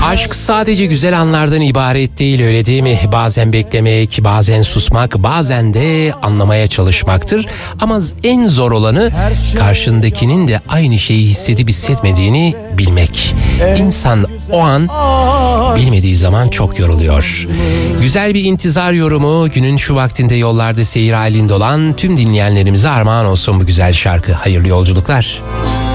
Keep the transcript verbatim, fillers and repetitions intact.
Aşk sadece güzel anlardan ibaret değil, öyle değil mi? Bazen beklemek, bazen susmak, bazen de anlamaya çalışmaktır. Ama en zor olanı karşındakinin de aynı şeyi hissedip hissetmediğini bilmek. İnsan o an bilmediği zaman çok yoruluyor. Güzel bir intizar yorumu, günün şu vaktinde yollarda seyir halinde olan tüm dinleyenlerimize armağan olsun bu güzel şarkı. Hayırlı yolculuklar.